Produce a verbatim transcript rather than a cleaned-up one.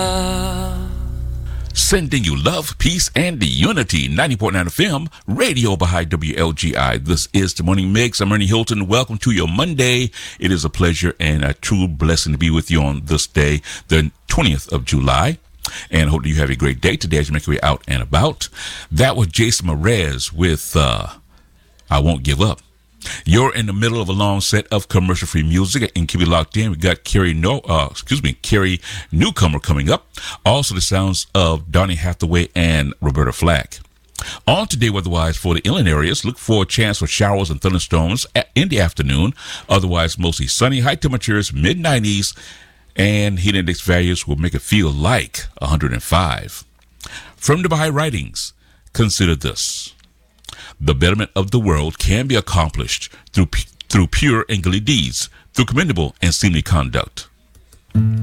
Sending you love, peace, and unity. ninety point nine F M, Radio Baha'i W L G I. This is the Morning Mix. I'm Ernie Hilton. Welcome to your Monday. It is a pleasure and a true blessing to be with you on this day, the twentieth of July. And I hope that you have a great day today as you make your way out and about. That was Jason Mraz with uh, I Won't Give Up. You're in the middle of a long set of commercial-free music, and keep it locked in. We got Carrie, no, uh, excuse me, Carrie Newcomer coming up. Also, the sounds of Donny Hathaway and Roberta Flack. On today, weather-wise, for the inland areas, look for a chance for showers and thunderstorms in the afternoon. Otherwise, mostly sunny, high temperatures, mid nineties, and heat index values will make it feel like one hundred five. From the Baha'i Writings, consider this. The betterment of the world can be accomplished through through pure and good deeds, through commendable and seemly conduct.